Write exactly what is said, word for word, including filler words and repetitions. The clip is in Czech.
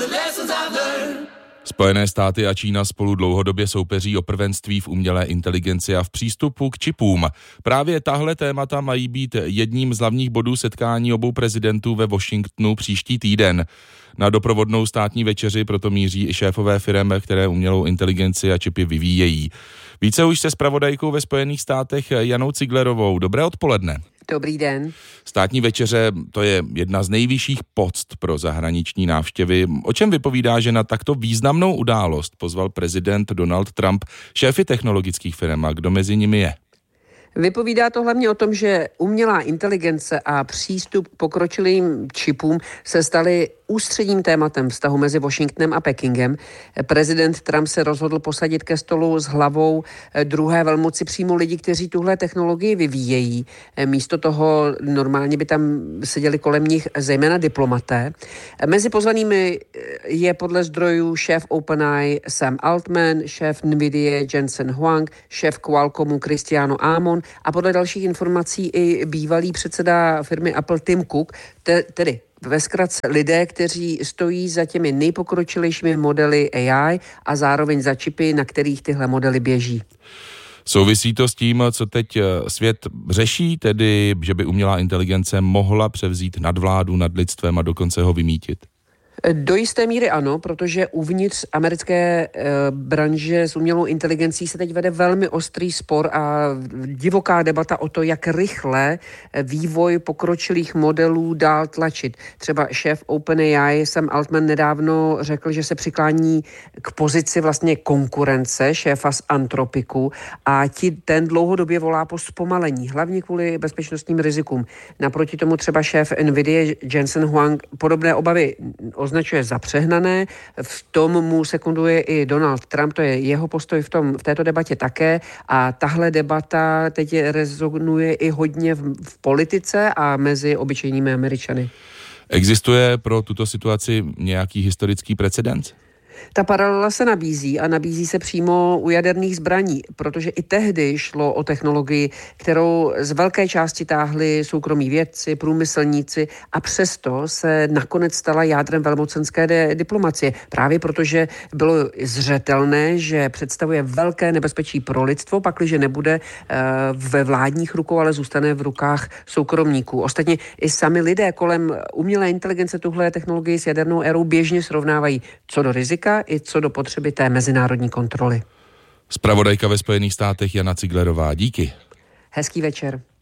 Spojené státy a Čína spolu dlouhodobě soupeří o prvenství v umělé inteligenci a v přístupu k čipům. Právě tahle témata mají být jedním z hlavních bodů setkání obou prezidentů ve Washingtonu příští týden. Na doprovodnou státní večeři proto míří i šéfové firem, které umělou inteligenci a čipy vyvíjejí. Více už se zpravodajkou ve Spojených státech Janou Ciglerovou. Dobré odpoledne. Dobrý den. Státní večeře, to je jedna z nejvyšších poct pro zahraniční návštěvy. O čem vypovídá, že na takto významnou událost pozval prezident Donald Trump šéfy technologických firm a kdo mezi nimi je? Vypovídá to hlavně o tom, že umělá inteligence a přístup k pokročilým čipům se staly ústředním tématem vztahu mezi Washingtonem a Pekingem. Prezident Trump se rozhodl posadit ke stolu s hlavou druhé velmoci přímo lidi, kteří tuhle technologii vyvíjejí. Místo toho normálně by tam seděli kolem nich zejména diplomaté. Mezi pozvanými je podle zdrojů šéf OpenAI Sam Altman, šéf NVIDIA Jensen Huang, šéf Qualcommu Cristiano Amon a podle dalších informací i bývalý předseda firmy Apple Tim Cook, te, tedy ve zkratce lidé, kteří stojí za těmi nejpokročilejšími modely A I a zároveň za čipy, na kterých tyhle modely běží. Souvisí to s tím, co teď svět řeší, tedy že by umělá inteligence mohla převzít nadvládu nad lidstvem a dokonce ho vymítit? Do jisté míry ano, protože uvnitř americké e, branže s umělou inteligencí se teď vede velmi ostrý spor a divoká debata o to, jak rychle vývoj pokročilých modelů dál tlačit. Třeba šéf OpenAI Sam Altman nedávno řekl, že se přiklání k pozici vlastně konkurence šéfa z Anthropicu a ti, ten dlouhodobě volá po zpomalení, hlavně kvůli bezpečnostním rizikům. Naproti tomu třeba šéf NVIDIA Jensen Huang podobné obavy označuje za přehnané. V tom mu sekunduje i Donald Trump, to je jeho postoj v, tom, v této debatě také a tahle debata teď rezonuje i hodně v, v politice a mezi obyčejnými Američany. Existuje pro tuto situaci nějaký historický precedens? Ta paralela se nabízí a nabízí se přímo u jaderných zbraní, protože i tehdy šlo o technologii, kterou z velké části táhli soukromí vědci, průmyslníci a přesto se nakonec stala jádrem velmocenské de- diplomacie. Právě protože bylo zřetelné, že představuje velké nebezpečí pro lidstvo, pakliže nebude uh, ve vládních rukou, ale zůstane v rukách soukromníků. Ostatně i sami lidé kolem umělé inteligence tuhle technologii s jadernou érou běžně srovnávají co do rizika, i co do potřeby té mezinárodní kontroly. Zpravodajka ve Spojených státech Jana Ciglerová, díky. Hezký večer.